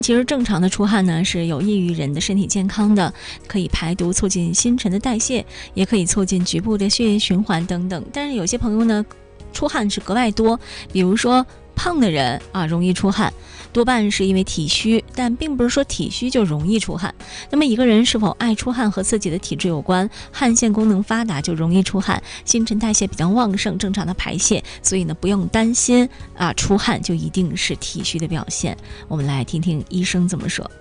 其实正常的出汗呢是有益于人的身体健康的，可以排毒，促进新陈的代谢，也可以促进局部的血液循环等等。但是有些朋友呢，出汗是格外多，比如说胖的人啊，容易出汗，多半是因为体虚，但并不是说体虚就容易出汗。那么一个人是否爱出汗和自己的体质有关，汗腺功能发达就容易出汗，新陈代谢比较旺盛，正常的排泄，所以呢不用担心啊，出汗就一定是体虚的表现。我们来听听医生怎么说。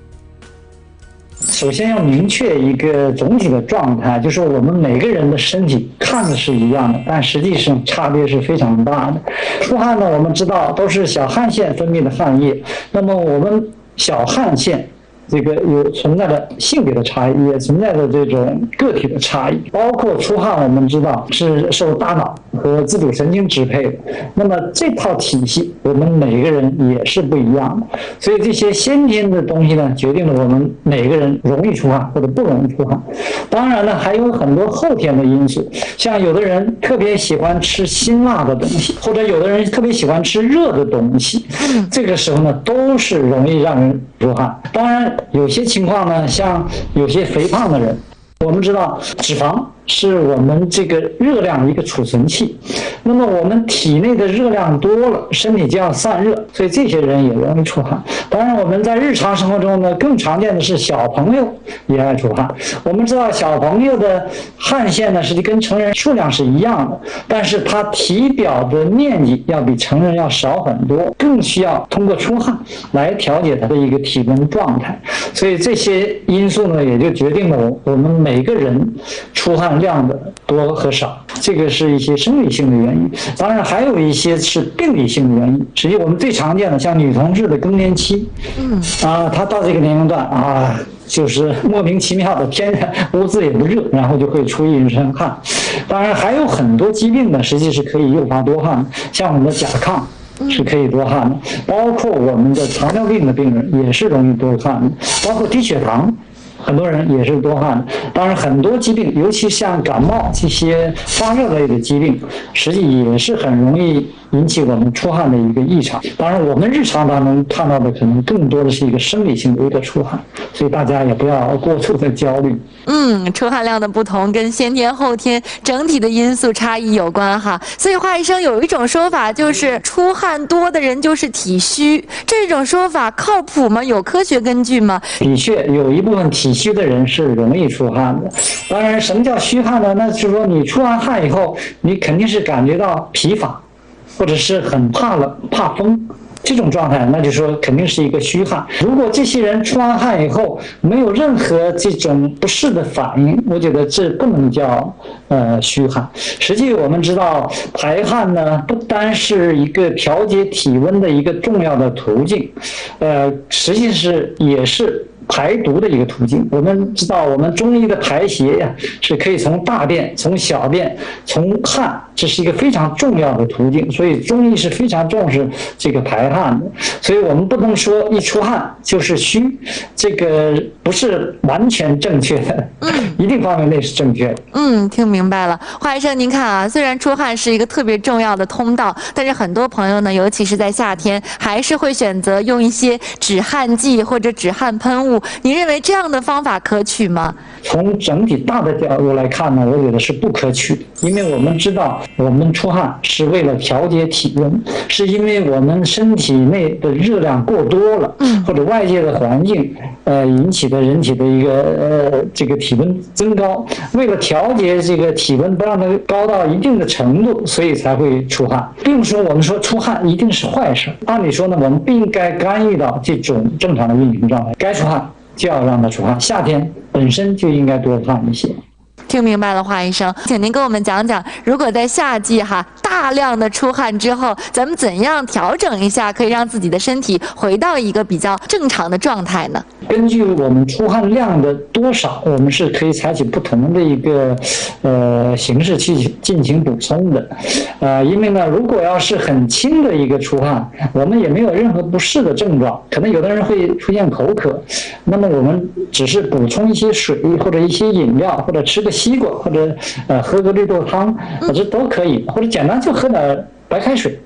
首先要明确一个总体的状态，就是我们每个人的身体看着是一样的，但实际上差别是非常大的。出汗呢，我们知道都是小汗腺分泌的汗液，那么我们小汗腺这个有存在的性别的差异，也存在的这种个体的差异，包括出汗，我们知道是受大脑和自主神经支配的。那么这套体系，我们每个人也是不一样的。所以这些先天的东西呢，决定了我们每个人容易出汗或者不容易出汗。当然呢，还有很多后天的因素，像有的人特别喜欢吃辛辣的东西，或者有的人特别喜欢吃热的东西，这个时候呢，都是容易让人出汗。当然，有些情况呢，像有些肥胖的人，我们知道脂肪是我们这个热量的一个储存器，那么我们体内的热量多了，身体就要散热，所以这些人也容易出汗。当然我们在日常生活中呢，更常见的是小朋友也爱出汗。我们知道小朋友的汗腺呢实际跟成人数量是一样的，但是他体表的面积要比成人要少很多，更需要通过出汗来调节他的一个体温状态。所以这些因素呢，也就决定了我们每个人出汗量的多和少，这个是一些生理性的原因。当然还有一些是病理性的原因。实际我们最常见的像女同志的更年期，她到这个年龄段啊，就是莫名其妙的天然屋子也不热，然后就会出一身汗。当然还有很多疾病呢，实际是可以诱发多汗的，像我们的甲亢是可以多汗的，包括我们的糖尿病的病人也是容易多汗的，包括低血糖很多人也是多汗的。当然很多疾病，尤其像感冒这些发热类的疾病，实际也是很容易引起我们出汗的一个异常。当然我们日常当中看到的可能更多的是一个生理性的一个出汗，所以大家也不要过度的焦虑。 出汗量的不同跟先天后天整体的因素差异有关哈。所以华医生有一种说法，就是出汗多的人就是体虚，这种说法靠谱吗？有科学根据吗？ 的确有一部分体虚的人是容易出汗的。当然什么叫虚汗呢？那就是说你出完汗以后，你肯定是感觉到疲乏，或者是很怕冷怕风，这种状态，那就说肯定是一个虚汗。如果这些人出完汗以后没有任何这种不适的反应，我觉得这不能叫虚汗。实际我们知道排汗呢，不单是一个调节体温的一个重要的途径，实际也是排毒的一个途径。我们知道我们中医的排邪呀，是可以从大便、从小便、从汗，这是一个非常重要的途径，所以中医是非常重视这个排汗的。所以我们不能说一出汗就是虚，这个不是完全正确的，一定方面内是正确的。 听明白了。华医生您看啊，虽然出汗是一个特别重要的通道，但是很多朋友呢，尤其是在夏天，还是会选择用一些止汗剂或者止汗喷雾。您认为这样的方法可取吗？ 从整体大的角度来看呢，我觉得是不可取的。因为我们知道我们出汗是为了调节体温，是因为我们身体内的热量过多了，或者外界的环境引起的人体的一个这个体温增高，为了调节这个体温不让它高到一定的程度，所以才会出汗。并不是说我们说出汗一定是坏事，按理说呢，我们不应该干预到这种正常的运行状态，该出汗就要让它出汗，夏天本身就应该多汗一些。 听明白了，华医生，请您跟我们讲讲，如果在夏季大量的出汗之后，咱们怎样调整一下，可以让自己的身体回到一个比较正常的状态呢？ 根据我们出汗量的多少，我们是可以采取不同的一个形式去进行补充的。因为呢，如果要是很轻的一个出汗，我们也没有任何不适的症状，可能有的人会出现口渴，那么我们只是补充一些水或者一些饮料，或者吃个西瓜，或者喝个绿豆汤，这都可以，或者简单就喝点白开水。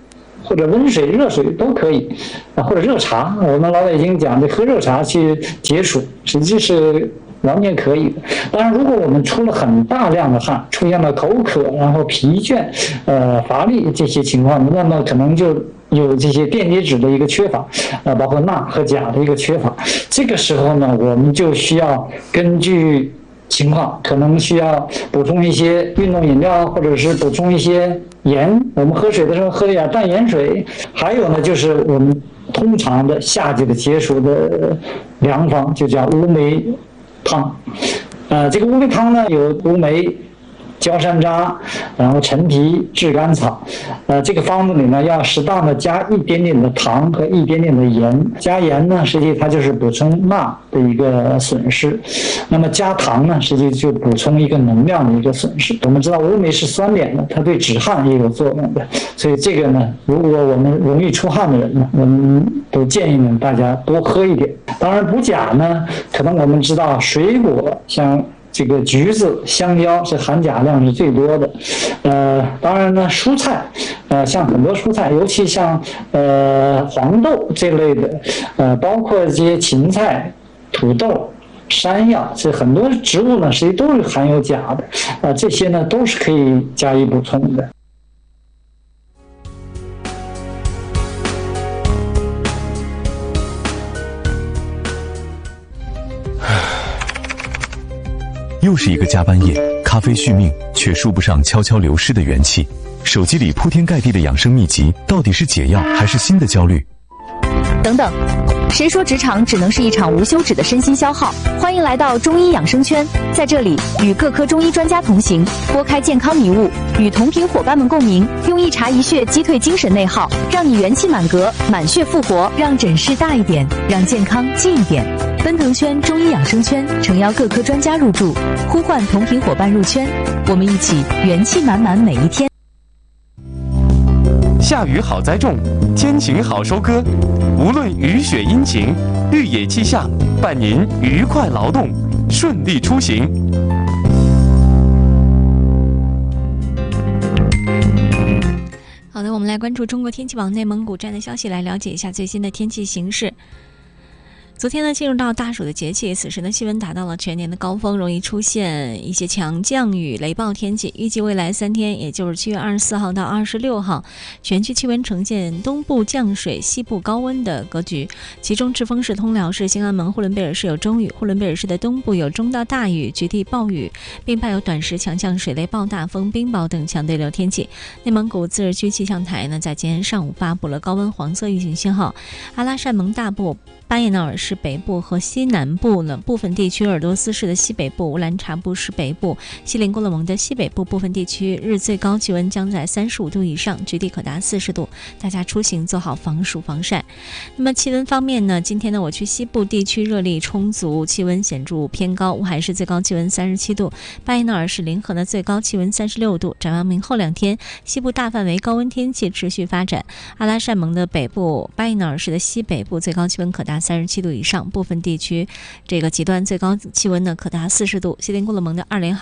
或者温水、热水都可以，或者热茶。我们老百姓讲的喝热茶去解暑，实际是完全可以的。当然，如果我们出了很大量的汗，出现了口渴，然后疲倦、乏力这些情况，那么可能就有这些电解质的一个缺乏，包括钠和钾的一个缺乏。这个时候呢，我们就需要根据情况，可能需要补充一些运动饮料，或者是补充一些盐。我们喝水的时候喝一点淡盐水。还有呢，就是我们通常的夏季的解暑的良方，就叫乌梅汤。这个乌梅汤呢，有乌梅、焦山楂，然后陈皮、炙甘草。这个方子里呢，要适当的加一点点的糖和一点点的盐。加盐呢，实际它就是补充钠的一个损失；那么加糖呢，实际就补充一个能量的一个损失。我们知道乌梅是酸碱的，它对止汗也有作用的，所以这个呢，如果我们容易出汗的人呢，我们都建议呢大家多喝一点。当然补钾呢，可能我们知道水果像这个橘子、香蕉是含钾量是最多的，当然呢，蔬菜，像很多蔬菜，尤其像黄豆这类的，包括这些芹菜、土豆、山药，这很多植物呢，实际都是含有钾的，这些呢都是可以加以补充的。 又是一个加班夜，咖啡续命，却输不上悄悄流失的元气。手机里铺天盖地的养生秘籍，到底是解药还是新的焦虑？ 等等，谁说职场只能是一场无休止的身心消耗？欢迎来到中医养生圈，在这里与各科中医专家同行，拨开健康迷雾，与同频伙伴们共鸣，用一茶一穴击退精神内耗，让你元气满格，满血复活，让诊室大一点，让健康近一点。奔腾圈中医养生圈诚邀各科专家入驻，呼唤同频伙伴入圈，我们一起元气满满每一天。 下雨好栽种，天晴好收割。无论雨雪阴晴，绿野气象，伴您愉快劳动，顺利出行。 好的，我们来关注中国天气网内蒙古站的消息，来了解一下最新的天气形势。昨天呢，进入到大暑的节气，此时呢，气温达到了全年的高峰，容易出现一些强降雨、雷暴天气。预计未来3天，也就是7月24号到26号，全区气温呈现东部降水、西部高温的格局。其中，赤峰市、通辽市、兴安盟、呼伦贝尔市有中雨，呼伦贝尔市的东部有中到大雨，局地暴雨，并伴有短时强降水、雷暴大风、冰雹等强对流天气。内蒙古自治区气象台呢，在今天上午发布了高温黄色预警信号，阿拉善盟大部、巴彦淖尔市北部和西南部呢部分地区，鄂尔多斯市的西北部、乌兰察布市北部、锡林郭勒盟的西北部部分地区日最高气温将在35度以上，局地可达40度，大家出行做好防暑防晒。那么气温方面呢，今天呢我区西部地区热力充足，气温显著偏高，乌海市最高气温37度，巴彦淖尔市临河的最高气温36度。展望明后2天，西部大范围高温天气持续发展，阿拉善盟的北部、巴彦淖尔市的西北部最高气温可达37度以上，部分地区这个极端最高气温呢可达40度。锡林郭勒盟的锡林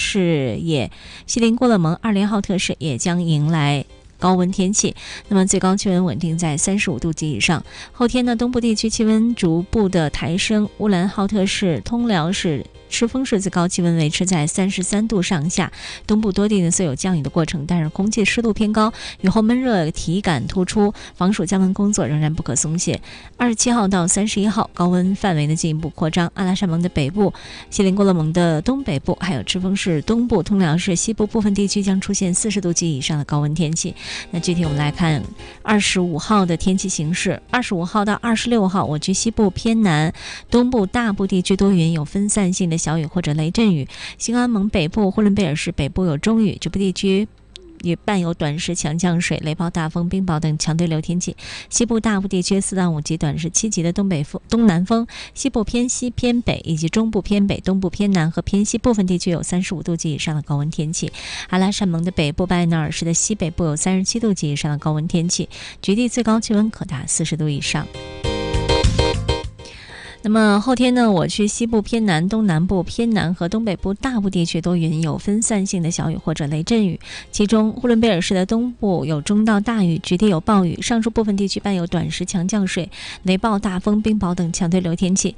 郭勒盟二连浩特市也将迎来高温天气，那么最高气温稳定在35度及以上。后天呢，东部地区气温逐步的抬升，乌兰浩特市、通辽市、赤峰市最高气温维持在33度上下，东部多地呢虽有降雨的过程，但是空气湿度偏高，雨后闷热体感突出，防暑降温工作仍然不可松懈。27号到31号，高温范围呢进一步扩张，阿拉善盟的北部、锡林郭勒盟的东北部，还有赤峰市东部、通辽市西部部分地区将出现40度及以上的高温天气。那具体我们来看25号的天气形势。25号到26号，我区西部偏南、东部大部地区多云，有分散性的小雨或者雷阵雨。兴安盟北部、呼伦贝尔市北部有中雨，局部地区也伴有短时强降水、雷暴大风、冰雹等强对流天气。西部大部地区4到5级、短时7级的东南风，西部偏西偏北以及中部偏北、东部偏南和偏西部分地区有35度及以上的高温天气。阿拉善盟的北部、巴彦淖尔市的西北部有37度及以上的高温天气，局地最高气温可达40度以上。 那么后天呢，我区西部偏南、东南部偏南和东北部大部地区多云，有分散性的小雨或者雷阵雨，其中呼伦贝尔市的东部有中到大雨，局地有暴雨，上述部分地区伴有短时强降水、雷暴、大风、冰雹等强对流天气。